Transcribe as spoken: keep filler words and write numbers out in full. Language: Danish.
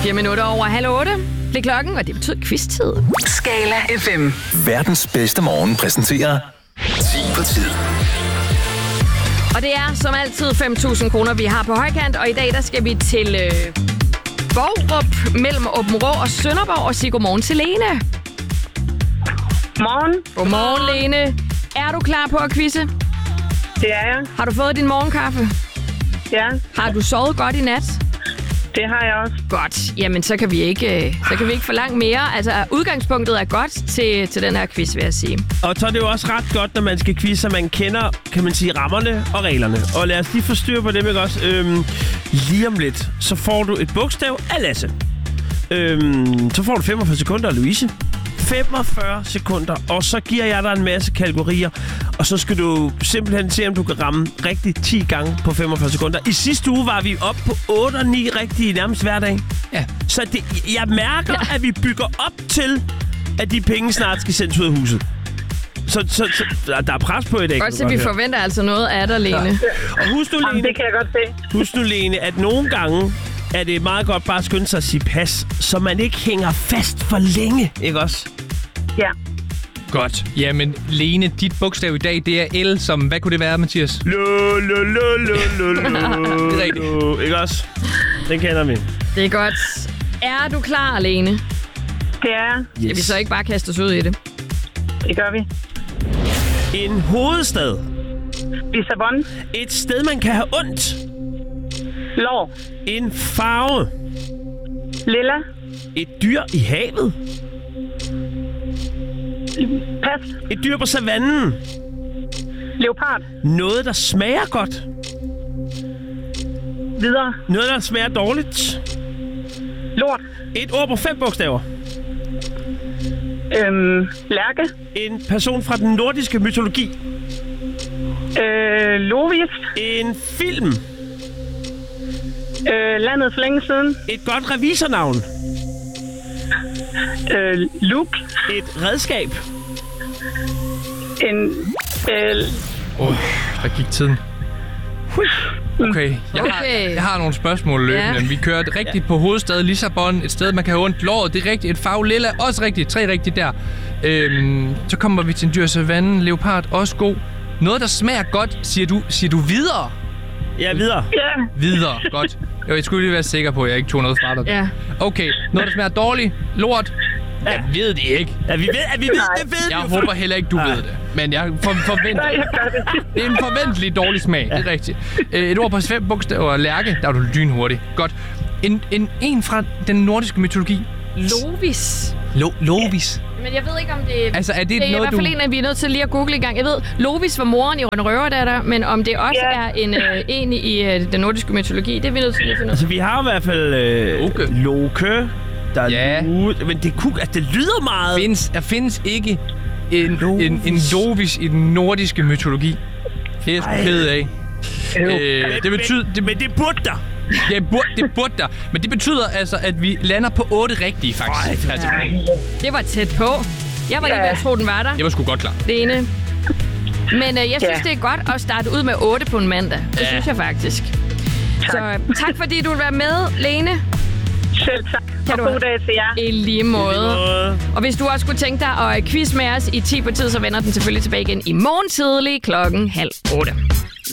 Fire minutter over halv otte. Det er klokken, og det betyder quiz-tid. Skala F M. Verdens bedste morgen præsenterer ti på tid. Og det er som altid fem tusind kroner, vi har på højkant. Og i dag der skal vi til øh, Borup mellem Aabenraa og Sønderborg og sige godmorgen til Lene. Morgen. Godmorgen, Lene. Er du klar på at quizze? Det er jeg. Har du fået din morgenkaffe? Ja. Har du sovet godt i nat? Det har jeg også. Godt. Jamen, så kan vi ikke, så kan vi ikke forlange mere. Altså, udgangspunktet er godt til, til den her quiz, vil jeg sige. Og så er det jo også ret godt, når man skal quizze, at man kender, kan man sige, rammerne og reglerne. Og lad os lige få styr på dem, ikke også? Øhm, lige om lidt, så får du et bogstav af Lasse. Øhm, så får du femogfyrre sekunder af Louise. femogfyrre sekunder, og så giver jeg dig en masse kategorier, og så skal du simpelthen se, om du kan ramme rigtigt ti gange på femogfyrre sekunder. I sidste uge var vi oppe på otte og ni rigtige nærmest hver dag. Ja. Så det, jeg mærker, ja. at vi bygger op til, at de penge snart skal sendes ud af huset. Så, så, så der, der er pres på i dag. Godt, så vi forventer altså noget af dig, Lene. Ja. Og husk nu, Lene, Jamen, det kan jeg godt se. Husk nu, Lene, at nogle gange er det meget godt bare at skynde sig at sige pas, så man ikke hænger fast for længe, ikke også? Ja. Godt. Jamen, Lene, dit bogstav i dag, det er L som... Hvad kunne det være, Mathias? Lo, lo, lo, lo, lo, lo. Det er rigtigt. Ikke også? Den kender vi. Det er godt. Er du klar, Lene? Det er jeg. Yes. Skal vi så ikke bare kaste os ud i det? Det gør vi. En hovedstad. Lissabon. Et sted, man kan have ondt. Lår. En farve. Lilla. Et dyr i havet. Pas. Et dyr på savannen. Leopard. Noget, der smager godt. Videre. Noget, der smager dårligt. Lort. Et ord på fem bogstaver. Øhm, lærke. En person fra den nordiske mytologi. Øh, Lovis. En film. Øh, landet for længe siden. Et godt revisornavn. Øh, Luke. Et redskab. En... Øh, Åh, oh, der gik tiden. Okay, jeg har, Okay. jeg har nogle spørgsmål løbende. Ja. Vi kørte rigtigt på hovedstad Lissabon, et sted, man kan have ondt. Låret, det er rigtigt. Et farve lilla, også rigtigt. Tre rigtigt der. Øhm, så kommer vi til en dyr savannen. Leopard, også god. Noget, der smager godt, siger du, siger du videre? Ja, videre. ja. Videre, godt. Jo, jeg skulle lige være sikker på, at jeg ikke tog noget fra dig. Ja. Okay, noget, der smager dårligt. Lort. Ja. Jeg ved det ikke. Ja, vi ved, at vi ved, det ved Jeg vi jo. håber heller ikke, du ved det. Men jeg for, forventer... Nej, jeg gør det. Det er en forventelig dårlig smag, det er rigtigt. Øh, Et ord på fem bogstaver. Lærke, der er du lynhurtig. Godt. En, en, en fra den nordiske mytologi. Lovis. Lo, Lovis. Men jeg ved ikke, om det... Altså, er det, Det er i noget, hvert fald du... en, at vi er nødt til lige at google i gang. Jeg ved, Lovis var moren i Røn Røverdatter, men om det også Ja. er en, øh, en i øh, den nordiske mytologi, det er vi nødt til lige at finde ud af. Altså, vi har i hvert fald øh, Loke. Loke. Der er Ja. Lude, men det, kunne, altså, det lyder meget... Findes, der findes ikke en, Lovis. en, en Lovis i den nordiske mytologi. Det er jeg sgu ked af. Øh, det betyder... Det, Men det burde der. det, burde, det burde der. Men det betyder altså, at vi lander på otte rigtige, faktisk. Altså, Det var tæt på. Jeg var lige ved at tro, den var der, det var sgu godt klar. Lene. Men øh, jeg synes, Ja. det er godt at starte ud med otte på en mandag. Det Ja. synes jeg faktisk. Så øh, tak, fordi du vil være med, Lene. Selv tak. Kan Og du- god dag til jer. I lige måde. Øh, Og hvis du også kunne tænke dig at quiz med os i ti på tid, så vender den selvfølgelig tilbage igen i morgen tidlig klokken halv otte.